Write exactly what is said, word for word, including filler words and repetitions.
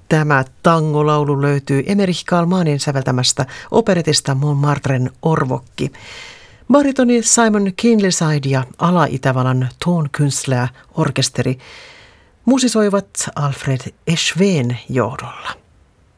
Tämä tangolaulu löytyy Emerich Kalmanin säveltämästä operetista Montmartren Orvokki. Baritoni Simon Kinleyside ja Ala-Itävallan Tonkünstler orkesteri musisoivat Alfred Eschwen johdolla.